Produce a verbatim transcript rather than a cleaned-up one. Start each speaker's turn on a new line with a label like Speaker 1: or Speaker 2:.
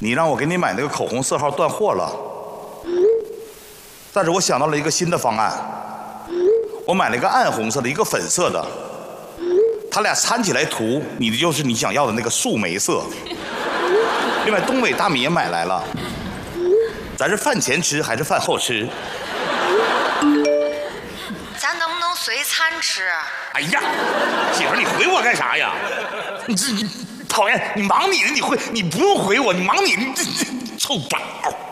Speaker 1: 你让我给你买那个口红色号断货了，但是我想到了一个新的方案，我买了一个暗红色的，一个粉色的，它俩掺起来涂，你的就是你想要的那个树莓色。另外，东北大米也买来了，咱是饭前吃还是饭后吃？
Speaker 2: 咱能不能随餐吃？
Speaker 1: 哎呀，媳妇儿，你回我干啥呀？你这你讨厌，你忙你的，你回你不用回我，你忙你的，你这臭宝。